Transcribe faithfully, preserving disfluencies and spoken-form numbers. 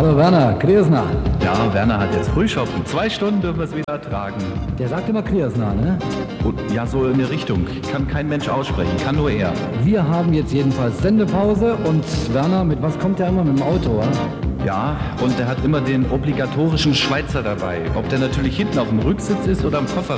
Hallo Werner, Kriesner. Ja, Werner hat jetzt Frühschoppen. Zwei Stunden dürfen wir es wieder ertragen. Der sagt immer Kriesner, ne? Und ja, so in der Richtung. Kann kein Mensch aussprechen, kann nur er. Wir haben jetzt jedenfalls Sendepause und Werner, mit was kommt der immer? Mit dem Auto, oder? Ja, und er hat immer den obligatorischen Schweizer dabei. Ob der natürlich hinten auf dem Rücksitz ist oder am Koffer.